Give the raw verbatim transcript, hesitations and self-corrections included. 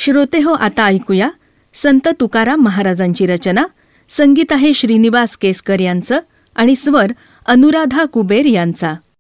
श्रोतेहो, आता ऐकूया संत तुकाराम महाराजांची रचना. संगीत आहे श्रीनिवास केसकर यांचं आणि स्वर अनुराधा कुबेर यांचा.